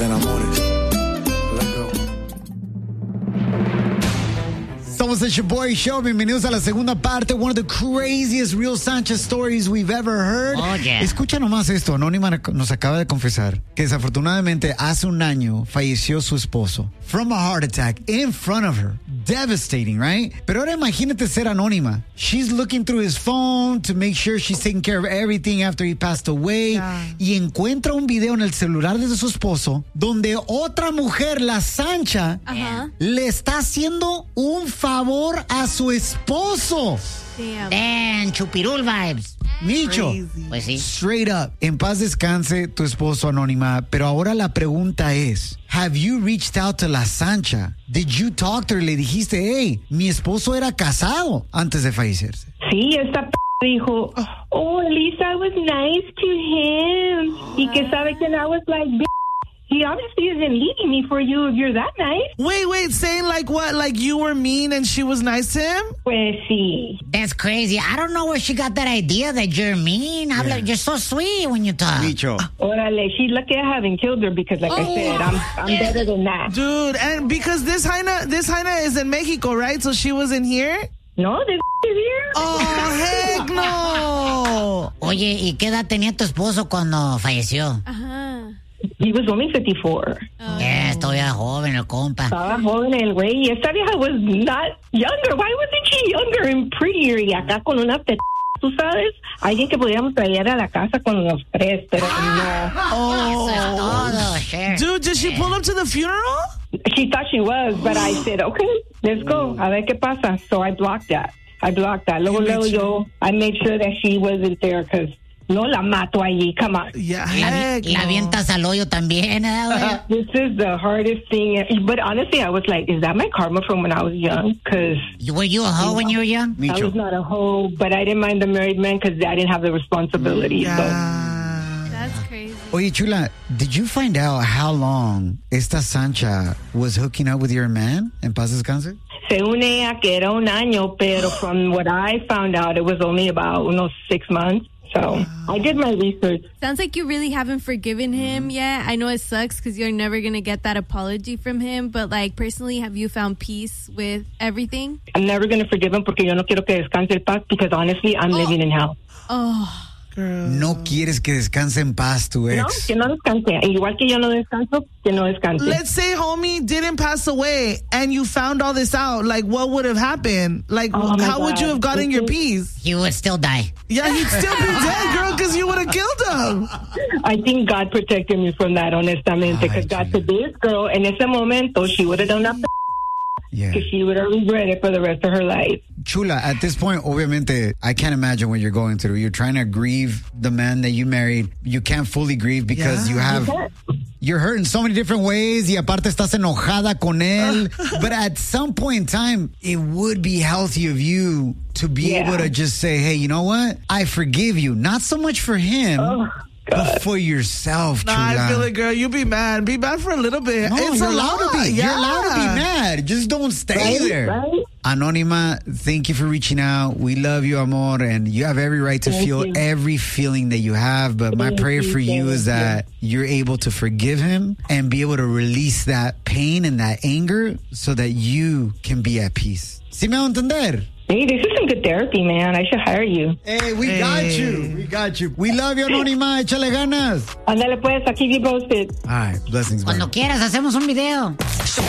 se enamore. Let go. Somos el Shaboy Show. Bienvenidos a la segunda parte. One of the craziest Real Sanchez stories we've ever heard. Oh, yeah. Escucha nomás esto. Anónima nos acaba de confesar que desafortunadamente hace un año falleció su esposo from a heart attack in front of her. Devastating, right? Pero ahora imagínate ser Anónima. She's looking through his phone to make sure she's taking care of everything after he passed away. Yeah. Y encuentra un video en el celular de su esposo donde otra mujer, la Sancha, le está haciendo un favor a su esposo. Damn, chupirul vibes. Micho, Pues sí. straight up, en paz descanse tu esposo, Anónima, pero ahora la pregunta es, have you reached out to la Sancha? Did you talk to her? Le dijiste, hey, mi esposo era casado antes de fallecerse. Sí, esta dijo, oh, at least I was nice to him. Y que sabe que I was like, he obviously isn't leaving me for you if you're that nice. Wait, saying like what? Like you were mean and she was nice to him? Pues sí. That's crazy. I don't know where she got that idea that you're mean. You're so sweet when you talk. Micho. Órale, she's lucky I haven't killed her because like I said, I'm better than that. Dude, and because this Jaina is in Mexico, right? So she wasn't here? No, this is here. Oh, heck no. Oye, ¿y qué edad tenía tu esposo cuando falleció? He was only 54. Todavía joven el compa. Estaba joven el güey. Y esta vieja was not younger. Why wasn't she younger and prettier? Y acá con una tú sabes, alguien que pudiéramos traer a la casa con los tres, pero no. Todo, sure. Dude, did she pull up to the funeral? She thought she was, but I said, okay, let's go. A ver qué pasa. So I blocked that. Luego yo, I made sure that she wasn't there because no la mato allí. Come on. Yeah, La avientas al hoyo también, güey. This is the hardest thing. But honestly, I was like, is that my karma from when I was young? Because Were you a hoe when you were young? I was Micho. not a hoe, but I didn't mind the married man because I didn't have the responsibility. So. That's crazy. Oye, Chula, did you find out how long esta Sancha was hooking up with your man en paz descanse? Según ella, que era un año, pero from what I found out, it was only about 6 months. So I did my research. Sounds like you really haven't forgiven him yet. I know it sucks because you're never going to get that apology from him. But like personally, have you found peace with everything? I'm never going to forgive him porque yo no quiero que descanse en paz because honestly, I'm living in hell. Oh, No quieres que descanse en paz tu No, ex. que no descanse. Igual que yo no descanso, que no descanse. Let's say homie didn't pass away and you found all this out. Like, what would have happened? Like, Oh, my how would you God. have gotten your peace? He would still die. Yeah, he'd still be dead, girl, because you would have killed him. I think God protected me from that, honestamente, because God said, this girl, en ese momento, she would have done that Yeah. because she would have regretted for the rest of her life. Chula, at this point, obviamente, I can't imagine what you're going through. You're trying to grieve the man that you married. You can't fully grieve because you're hurt in so many different ways. Y aparte estás enojada con él. But at some point in time, it would be healthy of you to be able to just say, hey, you know what? I forgive you. Not so much for him, but for yourself, Chula. Nah, I feel it, girl. You be mad. Be mad for a little bit. No, it's you're a allowed lot. to be. Yeah. You're allowed to be mad. Just don't stay there. Right? Anónima, thank you for reaching out. We love you, amor, and you have every right to feel every feeling that you have. But my prayer for you is that you're able to forgive him and be able to release that pain and that anger so that you can be at peace. ¿Sí me va a entender? Hey, this is some good therapy, man. I should hire you. Hey, we got you. We got you. We love you, Anónima. Échale ganas. Ándale pues, aquí you posted. All right, blessings, Cuando man. quieras, hacemos un video.